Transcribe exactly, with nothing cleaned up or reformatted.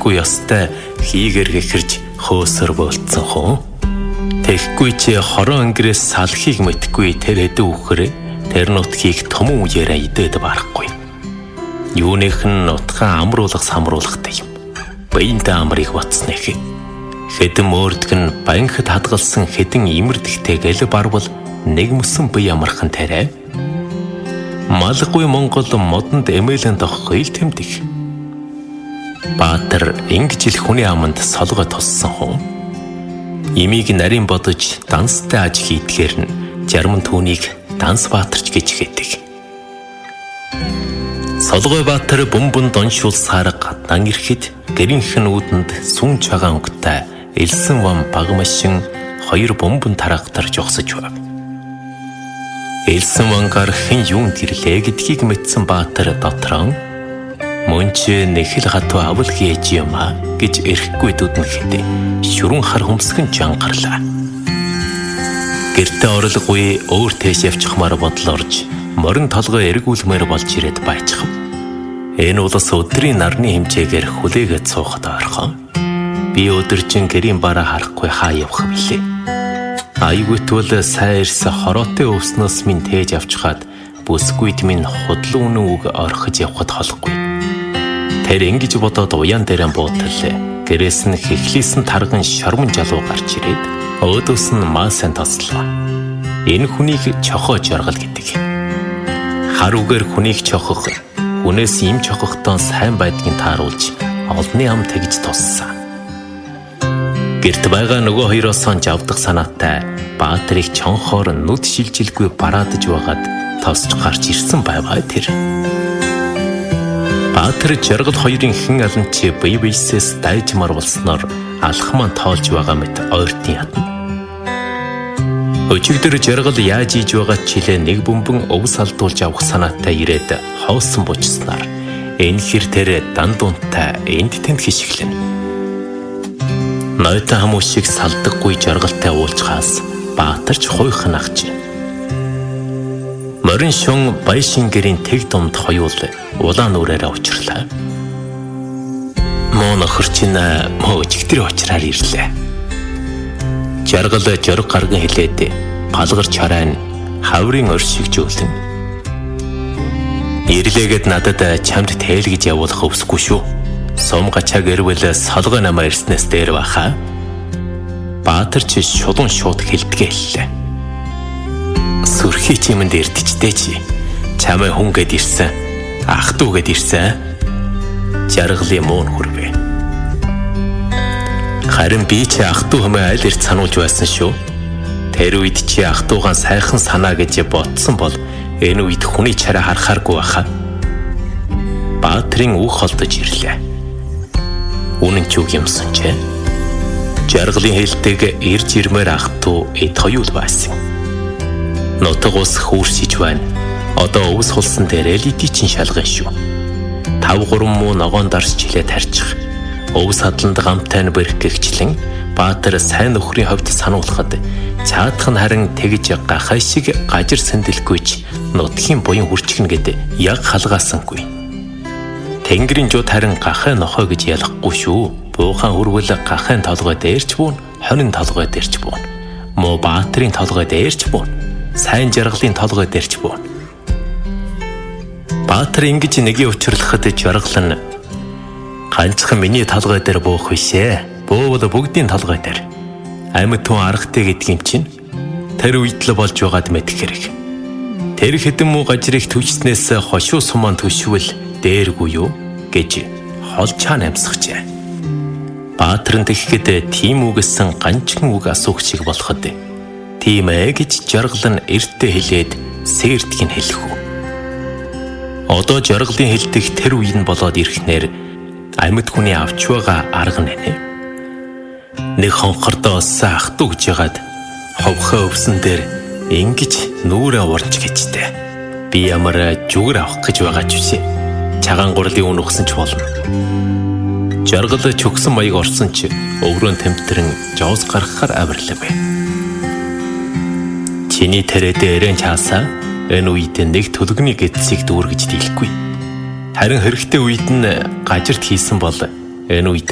хийхгүй ёстой хийгэр гэхэрж хөөсөр болцсон хөө. Тэгэхгүй чи хорон ангирээс салхийг мэдхгүй тэр хэдэн үхрээ тэр нутгийг томон үеэрээ идээд барахгүй. Юуных нь нутгаа амруулах самруулахтай юм. Баянтай амрыг батсна хэ. Хэдэн мөрдг нь банхад хадгалсан хэдэн имэрдэгтэй гэл барвал нэг мөсөн бие амархан тарай. Малгүй Монгол модонд эмээлэн доххой л тэмдэг. Баатар ингэж ил хүний аманд солгой туссан хүн. Имийг нарийн бодож данстай аж хийдгээр нь жарман түүнийг данс баатарч гэж хэдэг. Солгой баатар бөмбөн доншуулсаар гаднан ирэхэд гэрийнх нь үүдэнд сүн чагаан өнгөтэй элсэн вам багмашин хоёр бөмбөн тарагтар жогсож байв. Элсэн вангаар хэн юунд ирлээ гэдгийг мэдсэн баатар дотроо мөн чи нэхэл хатуу авал хийж юм а гэж эрэхгүй дүүднэ хэдэ шүрэн хар хөмсгөн жангарлаа. Гэртээ орлоггүй өөр тэш явчихмаар бодлоорж морин толгой эргүүлмээр болж ирээд байцхан. Энэ улс өдрийн нарны хэмжээгээр хүлээгээд суухад ойрхон. Би өдөржин гэрийн бараа харахгүй хаа явах билээ. Айгуутвал сайн ирсэн хороотой өвснөөс минь тээж авчихад бүсгүйд минь худлын үнэн үг орхиж явхад холхгүй. Тэр ингэж бодоод уян дээрэн буутал гэрээс нь хэхлийсэн тарган шормон жалуу гарч ирээд өөдөөс нь маасан тослоо. Энэ хүнийг чохоо жаргал гэдэг. Хар үгээр хүнийг чохох, хүнээс им чохохтон сайн байдгийг тааруулж олны ам тэгж туссан. Гэрт байгаа нөгөө хоёроос сонж авдаг санаатай баатрыг чонхоор нүд шилжилгүй бараадж байгаад тосч гарч ирсэн байваа тэр. Баатар жаргал хоёрын хэн алан чи бие биесээс дайжмар болсноор алхман тоолж байгаа мэт ойртын ядна. Өчигдөр жаргал яаж ийж байгаа чилээ нэг бөмбөн өвс алдуулж авах санаатай ирээд хоосон бочснаар энэ хэр тэр дандуунтай энд тэнд хишглэн. Нойтон хамуу шиг салдаггүй жаргалтай уулзхаас баатарч хойхон ахж. Морин шун баяшин гэрийн тэг домд хоёул улаан нүрээр учрлаа. Мөн охирчин мөө өчигдөр уучраар ирлээ. Жаргал жорг гарган хилээд галгарч харайн хаврын оршиг жөөлөн. Ирлээгээд надад чамд тэйл гэж явуулах өвсгүй шүү. Сом гачааг ирвэл солгой намаа ирснээс дээр баха. Баатар чи шулуун шууд хэлдгээ хэллээ. Сүрхий чимэнд ирдчтэй чи. Чамай хүн гэд ирсэн. Ах дүү гэд ирсэн. Жаргалын муун хүрвэ. Харин би чи ах дүү хэмээн аль ирд сануулж байсан шүү. Тэр үед чи ах дуугаан сайхан санаа гэж бодсон бол энэ үед хүний чараа харахааргүй баха. Баатрын үг холдож ирлээ. Үнэн ч үг юмсан ч. Жаргалын хэлдэг ирж ирмээр ах дүү эд хоёул байсан. Нутаг ус хүүрсэж байна. Одоо өвс хулсан дээр элити чин шалган шүү. Тав гурван муу ногоон дарс жилээ тарчих. Өвс хадланд гамтай нь бэрхгэгчлэн баатар сайн нөхрийн хувьд сануулхад цаадах нь харин тэгж гахай шиг гажир сэндэлгүйч нутгийн буян хүрчихнэ гэд яг халгаасангүй. Тэнгэрийн жууд харин гахай нохой гэж ялахгүй шүү. Буухан хүрвэл гахайн толгой дээрч буун, хонин толгой дээрч буун. Муу баатрын толгой дээрч буун, сайн жаргалын толгой дээрч буун. Баатар ингэж нэгийг учруулахад жаргал нь ганцхан миний толгой дээр буух бишээ. Буувал бүгдийн толгой дээр. Амьд түн аргатай гэдгийм чинь тэр үед л болж байгаад мэдэх хэрэг. Тэр хэдэн муу гажрыг түвчснээс хошуу сумаан төшвөл дээргүй юу гэж хол чаан амьсгчээ. Баатар нь тэгэхэд тийм үгэсэн ганчхан үг асуух шиг болоход тийм ээ гэж жаргал нь эртээ хэлээд сэрдгийг нь хэлэх үү. Одоо жаргалын хэлдэг тэр үе нь болоод ирэхнээр амьд хүний авч байгаа арга нэ. Нэг хонхордоо осаа ах дүү гэж ягаад ховхоо өвсөн дээр ингэж нүрээ урч гэжтэй. Би ямар жүгэр авах гэж байгаа ч үсэ. Чагаан гурлын үн өгсөн ч болно. Жаргал чөгсөн маяг орсон ч өврөн тэмтрэн жоос гаргахаар авирлав. Чиний тэрэдээ эрен чаасаа энэ үед нэг төлгөний гэдсийг дүүргэж дийлэхгүй. Харин хэрэгтэй үед нь гажирт хийсэн бол энэ үед